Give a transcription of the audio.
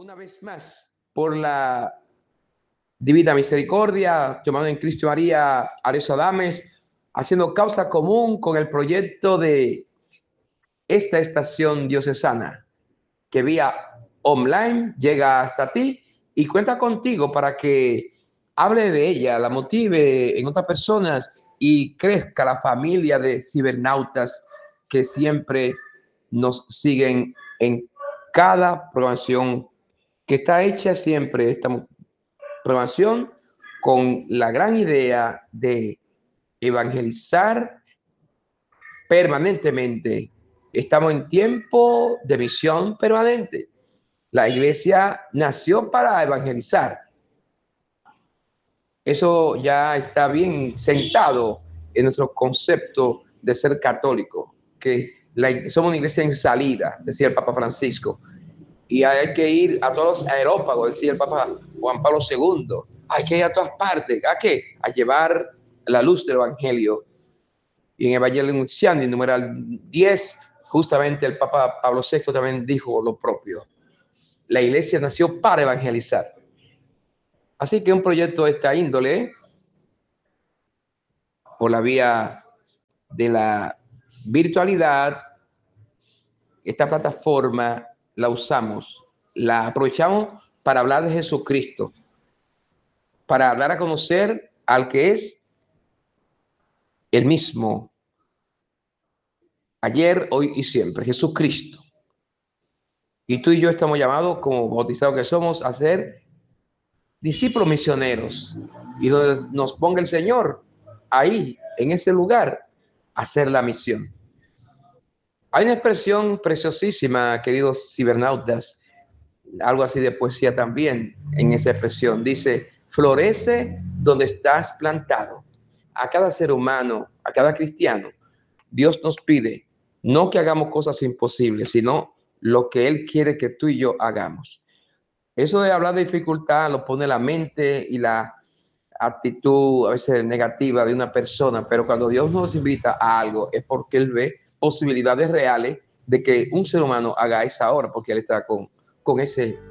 una vez más por la divina misericordia, tomando en Cristo María Arezzo Adames, haciendo causa común con el proyecto de esta estación diocesana que vía online llega hasta ti y cuenta contigo para que hable de ella, la motive en otras personas y crezca la familia de cibernautas que siempre nos siguen en cada programación que está hecha siempre, esta programación con la gran idea de evangelizar permanentemente. Estamos en tiempo de misión permanente. La iglesia nació para evangelizar. Eso ya está bien sentado en nuestro concepto de ser católico, que somos una iglesia en salida, decía el Papa Francisco, y hay que ir a todos los aerópagos, decía el Papa Juan Pablo II. Hay que ir a todas partes. ¿A qué? A llevar la luz del Evangelio. Y en Evangelio Nuntiandi, numeral 10, justamente el Papa Pablo VI también dijo lo propio. La iglesia nació para evangelizar. Así que un proyecto de esta índole, por la vía de la virtualidad, esta plataforma la usamos, la aprovechamos para hablar de Jesucristo, para dar a conocer al que es el mismo, ayer, hoy y siempre, Jesucristo. Y tú y yo estamos llamados, como bautizados que somos, a ser discípulos misioneros. Y donde nos ponga el Señor, ahí, en ese lugar, hacer la misión. Hay una expresión preciosísima, queridos cibernautas, algo así de poesía también en esa expresión. Dice, florece donde estás plantado. A cada ser humano, a cada cristiano, Dios nos pide no que hagamos cosas imposibles, sino lo que Él quiere que tú y yo hagamos. Eso de hablar de dificultad lo pone la mente y la actitud a veces negativa de una persona, pero cuando Dios nos invita a algo es porque Él ve posibilidades reales de que un ser humano haga esa obra, porque Él está con ese